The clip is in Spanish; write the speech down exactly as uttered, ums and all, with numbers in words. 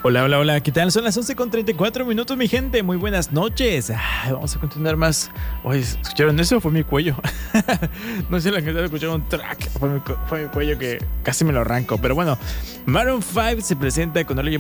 Hola, hola, hola, ¿qué tal? Son las once con treinta y cuatro minutos, mi gente. Muy buenas noches. Ah, vamos a continuar más. Oye, ¿escucharon eso? Fue mi cuello. No sé, la gente escuchó un track. Fue mi, fue mi cuello que casi me lo arranco. Pero bueno, Maroon cinco se presenta con Olivia